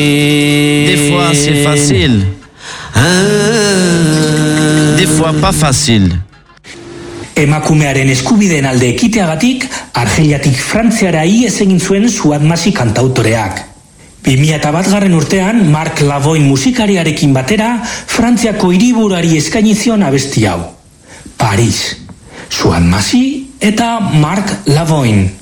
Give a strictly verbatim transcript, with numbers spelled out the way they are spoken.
Des fois c'est facile, des fois pas facile. Emakumearen eskubideen alde ekiteagatik, Argeliatik Frantziara ihes egin zuen Suat Masi kantautoreak. bi mila batgarren urtean, Marc Lavoine musikariarekin batera, Frantziako hiriburuari eskaini zion abesti hau. Paris. Suat Masi eta Marc Lavoine.